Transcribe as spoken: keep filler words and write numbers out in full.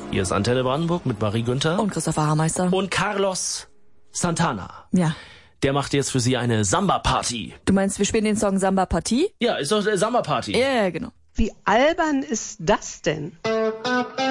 Hier ist Antenne Brandenburg mit Marie Günther. Und Christopher Haarmeister. Und Carlos Santana. Ja. Der macht jetzt für Sie eine Samba-Party. Du meinst, wir spielen den Song Samba Party? Ja, ist doch eine Samba-Party. Ja, ja, genau. Wie albern ist das denn?